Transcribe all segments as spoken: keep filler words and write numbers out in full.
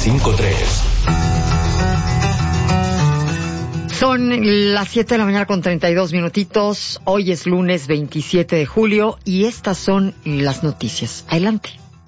cinco tres. Son las siete de la mañana con treinta y dos minutitos. Hoy es lunes veintisiete de julio y estas son las noticias. Adelante.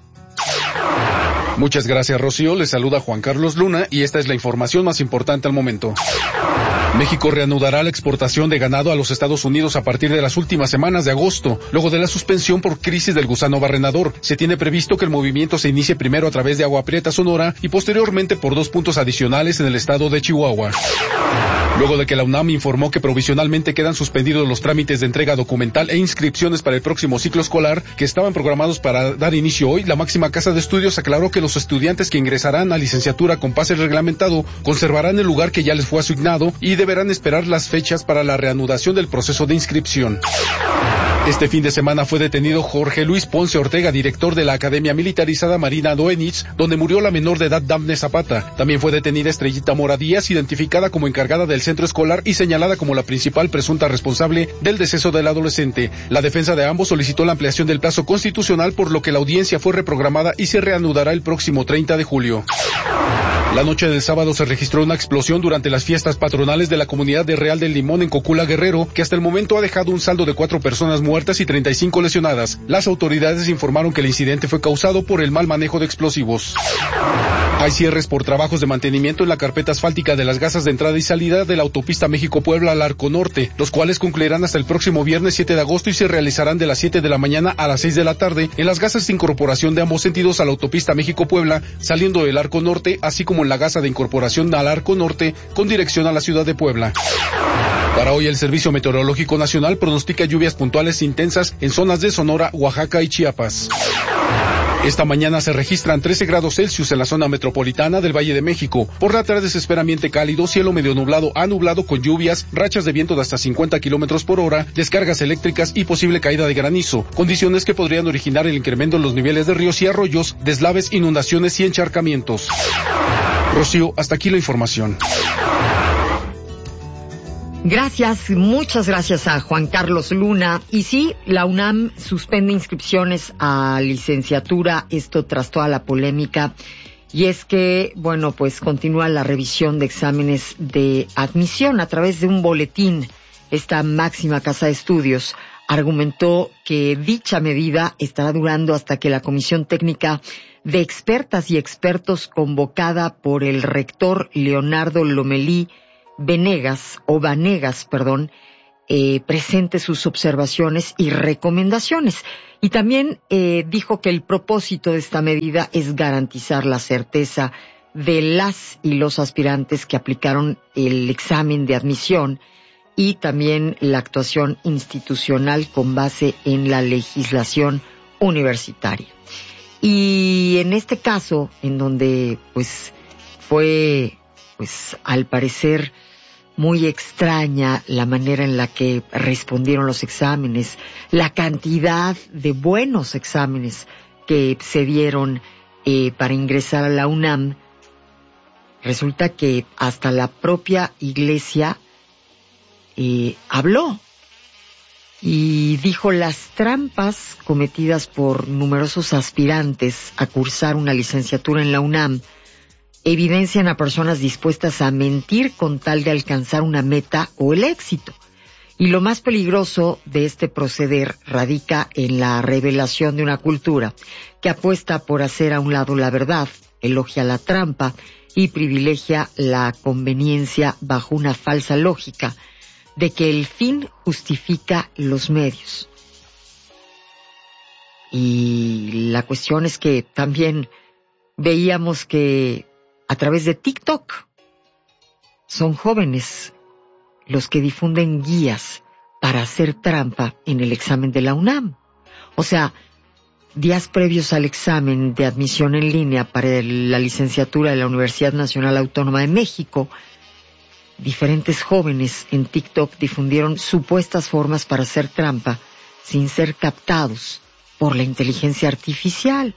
Muchas gracias, Rocío. Les saluda Juan Carlos Luna y esta es la información más importante al momento. México reanudará la exportación de ganado a los Estados Unidos a partir de las últimas semanas de agosto, luego de la suspensión por crisis del gusano barrenador. Se tiene previsto que el movimiento se inicie primero a través de Agua Prieta, Sonora, y posteriormente por dos puntos adicionales en el estado de Chihuahua. Luego de que la UNAM informó que provisionalmente quedan suspendidos los trámites de entrega documental e inscripciones para el próximo ciclo escolar, que estaban programados para dar inicio hoy, la máxima casa de estudios aclaró que los estudiantes que ingresarán a licenciatura con pase reglamentado conservarán el lugar que ya les fue asignado y deberán esperar las fechas para la reanudación del proceso de inscripción. Este fin de semana fue detenido Jorge Luis Ponce Ortega, director de la Academia Militarizada Marina Doenitz, donde murió la menor de edad Dafne Zapata. También fue detenida Estrellita Mora Díaz, identificada como encargada del centro escolar y señalada como la principal presunta responsable del deceso del adolescente. La defensa de ambos solicitó la ampliación del plazo constitucional, por lo que la audiencia fue reprogramada y se reanudará el próximo treinta de julio. La noche del sábado se registró una explosión durante las fiestas patronales de la comunidad de Real del Limón en Cocula, Guerrero, que hasta el momento ha dejado un saldo de cuatro personas muertas y treinta y cinco lesionadas. Las autoridades informaron que el incidente fue causado por el mal manejo de explosivos. Hay cierres por trabajos de mantenimiento en la carpeta asfáltica de las gasas de entrada y salida de la autopista México-Puebla al Arco Norte, los cuales concluirán hasta el próximo viernes siete de agosto y se realizarán de las siete de la mañana a las seis de la tarde en las gasas de incorporación de ambos sentidos a la autopista México-Puebla, saliendo del Arco Norte, así como en la gasa de incorporación al Arco Norte con dirección a la ciudad de Puebla. Para hoy el Servicio Meteorológico Nacional pronostica lluvias puntuales intensas en zonas de Sonora, Oaxaca y Chiapas. Esta mañana se registran trece grados Celsius en la zona metropolitana del Valle de México. Por la tarde se espera ambiente cálido, cielo medio nublado a nublado con lluvias, rachas de viento de hasta cincuenta kilómetros por hora, descargas eléctricas y posible caída de granizo, condiciones que podrían originar el incremento en los niveles de ríos y arroyos, deslaves, inundaciones y encharcamientos. Rocío, hasta aquí la información. Gracias, muchas gracias a Juan Carlos Luna. Y sí, la UNAM suspende inscripciones a licenciatura, esto tras toda la polémica. Y es que, bueno, pues continúa la revisión de exámenes de admisión a través de un boletín. Esta máxima casa de estudios argumentó que dicha medida estará durando hasta que la Comisión Técnica de Expertas y Expertos convocada por el rector Leonardo Lomelí Venegas, o Vanegas, perdón, eh, presente sus observaciones y recomendaciones. Y también eh, dijo que el propósito de esta medida es garantizar la certeza de las y los aspirantes que aplicaron el examen de admisión y también la actuación institucional con base en la legislación universitaria. Y en este caso, en donde pues fue, pues al parecer, muy extraña la manera en la que respondieron los exámenes, la cantidad de buenos exámenes que se dieron eh, para ingresar a la UNAM. Resulta que hasta la propia iglesia eh, habló y dijo las trampas cometidas por numerosos aspirantes a cursar una licenciatura en la UNAM evidencian a personas dispuestas a mentir con tal de alcanzar una meta o el éxito. Y lo más peligroso de este proceder radica en la revelación de una cultura que apuesta por hacer a un lado la verdad, elogia la trampa y privilegia la conveniencia bajo una falsa lógica de que el fin justifica los medios. Y la cuestión es que también veíamos que a través de TikTok son jóvenes los que difunden guías para hacer trampa en el examen de la UNAM. O sea, días previos al examen de admisión en línea para la licenciatura de la Universidad Nacional Autónoma de México, diferentes jóvenes en TikTok difundieron supuestas formas para hacer trampa sin ser captados por la inteligencia artificial.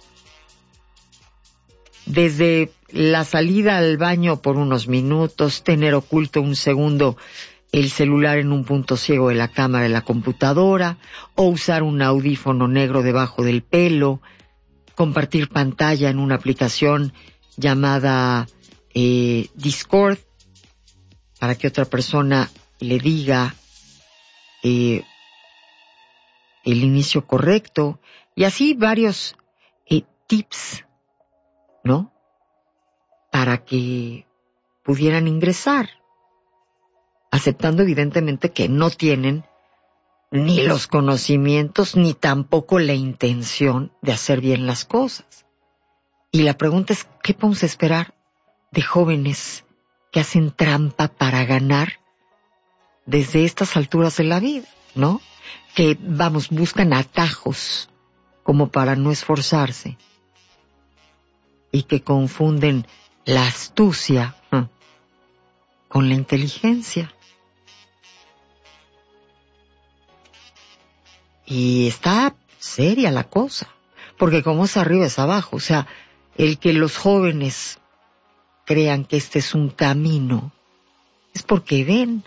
Desde la salida al baño por unos minutos, tener oculto un segundo el celular en un punto ciego de la cámara de la computadora, o usar un audífono negro debajo del pelo, compartir pantalla en una aplicación llamada eh, Discord, para que otra persona le diga eh, el inicio correcto, y así varios eh, tips, ¿no? Para que pudieran ingresar, aceptando evidentemente que no tienen ni los conocimientos ni tampoco la intención de hacer bien las cosas. Y la pregunta es, ¿qué podemos esperar de jóvenes que hacen trampa para ganar desde estas alturas de la vida, ¿no? Que, vamos, buscan atajos como para no esforzarse y que confunden la astucia ¿eh? con la inteligencia. Y está seria la cosa, porque como es arriba es abajo, o sea, el que los jóvenes crean que este es un camino es porque ven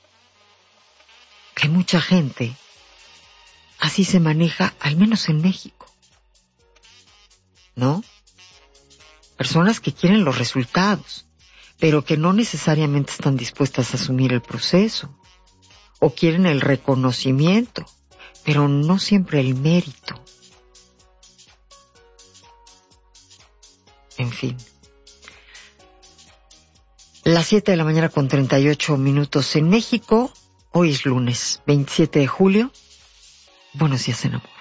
que mucha gente así se maneja, al menos en México, ¿no? Personas que quieren los resultados, pero que no necesariamente están dispuestas a asumir el proceso, o quieren el reconocimiento, pero no siempre el mérito. En fin. Las siete de la mañana con treinta y ocho minutos en México. Hoy es lunes, veintisiete de julio. Buenos días en amor.